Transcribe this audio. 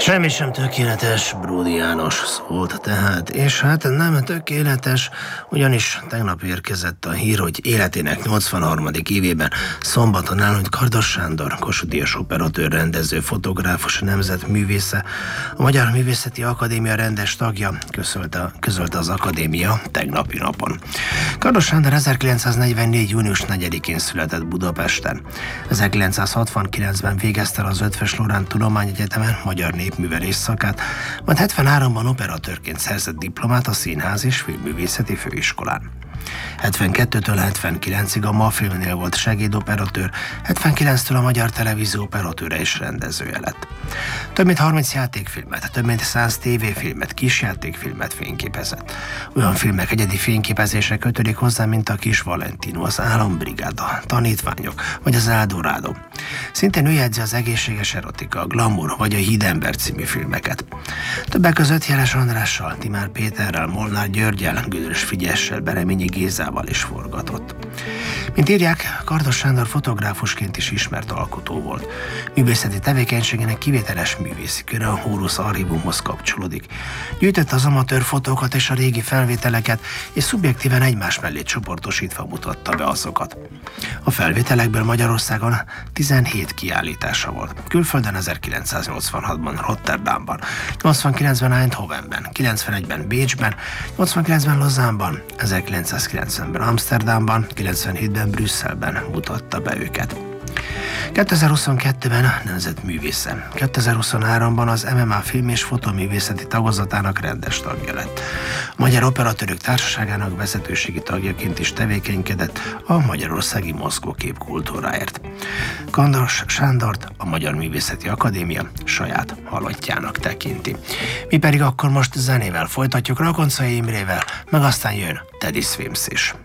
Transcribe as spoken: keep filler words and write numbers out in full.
Semmi sem tökéletes, Bródi János szólt tehát, és hát nem tökéletes, ugyanis tegnap érkezett a hír, hogy életének nyolcvanharmadik évében szombaton áll, hogy Kardos Sándor, Kossuth Díjas operatőr, rendező, fotográfus, nemzetművésze, a Magyar Művészeti Akadémia rendes tagja, közölte, közölte az akadémia tegnapi napon. Kardos Sándor ezerkilencszáznegyvennégy. június negyedikén született Budapesten. ezerkilencszázhatvankilencben végezte el az Eötvös Loránd Tudományegyetemen magyar népművelés szakát, majd hetvenháromban operatőrként szerzett diplomát a Színház és Filmművészeti Főiskolán. hetvenkettőtől hetvenkilencig a MAFilmnél volt segédoperatőr, hetvenkilenctől a Magyar Televízió operatőre és rendezője lett. Több mint harminc játékfilmet, több mint száz tévéfilmet, kisjátékfilmet fényképezett. Olyan filmek egyedi fényképezésre kötődik hozzá, mint a Kis Valentino, az Állambrigáda, Tanítványok vagy az Eldorado. Szintén ő jegyzi az Egészséges erotika, a Glamour vagy a Hídember című filmeket. Többek között Jeles Andrással, Timár Péterrel, Molnár Györggyel, Gödös Frigyessel, Bereményi Gézával is forgatott. Mint írják, Kardos Sándor fotográfusként is ismert alkotó volt. Művészeti tevékenységének kivételes művészi köre a Hórusz Archívumhoz kapcsolódik. Gyűjtette az amatőr fotókat és a régi felvételeket, és szubjektíven egymás mellé csoportosítva mutatta be azokat. A felvételekből Magyarországon tizenhét kiállítása volt. Külföldön ezerkilencszáznyolcvanhatban Rotterdamban, nyolcvankilencben Eindhovenben, kilencvenegyben Bécsben, nyolcvankilencben Lausanne-ban, ezerkilencszázkilencvenben Amsterdamban, kilencvenhétben Brüsszelben mutatta be őket. kétezer-huszonkettőben nemzetművésze, kétezer-huszonháromban az em em á Film- és Fotoművészeti Tagozatának rendes tagja lett. A Magyar Operatőrök Társaságának vezetőségi tagjaként is tevékenykedett a Magyarországi Mozgókép kultúráért. Kardos Sándort a Magyar Művészeti Akadémia saját halottjának tekinti. Mi pedig akkor most zenével folytatjuk, Rakoncai Imrével, meg aztán jön Teddy Swims is.